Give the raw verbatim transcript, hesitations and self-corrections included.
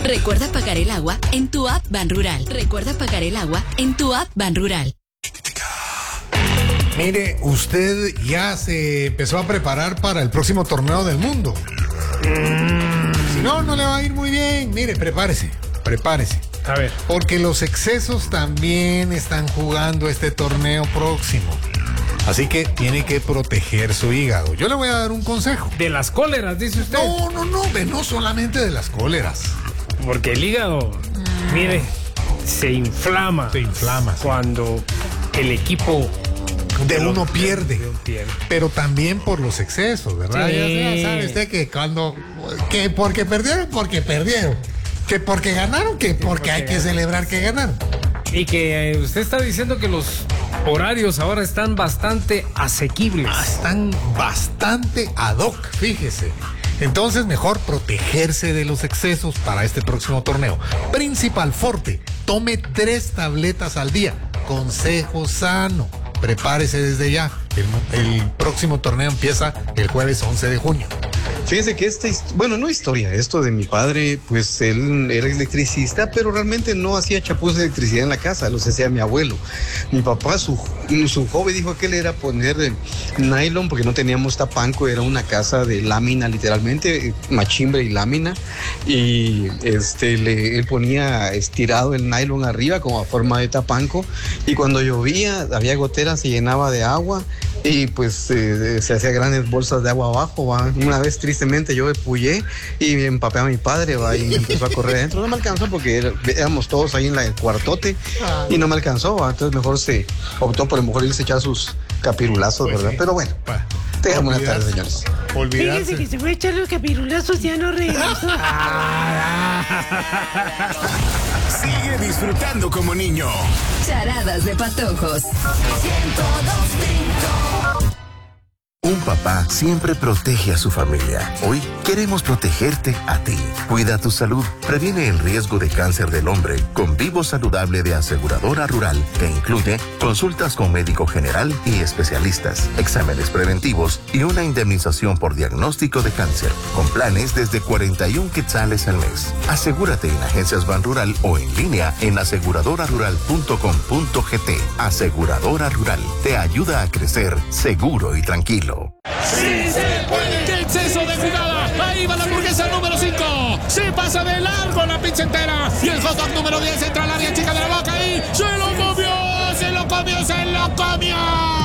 Recuerda pagar el agua en tu app Ban Rural. Recuerda pagar el agua en tu app Ban Rural. Mire, usted ya se empezó a preparar para el próximo torneo del mundo. Si no, no le va a ir muy bien. Mire, prepárese, prepárese. A ver. Porque los excesos también están jugando este torneo próximo. Así que tiene que proteger su hígado. Yo le voy a dar un consejo. De las cóleras, dice usted. No, no, no, de no solamente de las cóleras. Porque el hígado, mire, se inflama. Se inflama. Sí. Cuando el equipo de uno pierde, de uno pierde. Pero también por los excesos, ¿verdad? Sí. Ya, ya sabe usted que cuando, que porque perdieron, porque perdieron. Que porque ganaron, que porque, porque hay ganaron. Que celebrar que ganaron. Y que eh, usted está diciendo que los horarios ahora están bastante asequibles. Ah, están bastante ad hoc, fíjese. Entonces mejor protegerse de los excesos para este próximo torneo. Principal Forte, tome tres tabletas al día. Consejo sano. Prepárese desde ya. El, el próximo torneo empieza el jueves once de junio. Fíjese que esta, bueno, no historia, esto de mi padre, pues él era electricista, pero realmente no hacía chapuzas de electricidad en la casa, los hacía mi abuelo. Mi papá, su, su hobby dijo que él era poner nylon, porque no teníamos tapanco, era una casa de lámina literalmente, machimbre y lámina, y este, le, él ponía estirado el nylon arriba como a forma de tapanco, y cuando llovía, había goteras, se llenaba de agua, y pues eh, se hacía grandes bolsas de agua abajo, ¿va? Una vez tristemente yo me puyé y me empapé a mi padre, ¿va? Y me empezó a correr adentro. No me alcanzó porque era, éramos todos ahí en la, el cuartote y no me alcanzó, ¿va? Entonces mejor se optó por mejor irse a echar sus capirulazos, pues ¿verdad? Sí. Pero bueno, tengan buenas tardes, señores. Olvidarse. Fíjese que se fue a echar los capirulazos, ya no regresó. Sigue disfrutando como niño. Charadas de patojos. ciento dos punto cinco. Un papá siempre protege a su familia. Hoy queremos protegerte a ti. Cuida tu salud. Previene el riesgo de cáncer del hombre con Vivo Saludable de Aseguradora Rural, que incluye consultas con médico general y especialistas, exámenes preventivos y una indemnización por diagnóstico de cáncer, con planes desde cuarenta y un quetzales al mes. Asegúrate en agencias Ban Rural o en línea en aseguradora rural punto com punto gt. Aseguradora Rural te ayuda a crecer seguro y tranquilo. ¡Sí se puede! ¡Qué exceso de jugada! Ahí va la hamburguesa número cinco. Se pasa de largo la pizza entera. Y el hot dog número diez entra al área chica de la vaca y ¡se lo comió! ¡Se lo comió! ¡Se lo comió!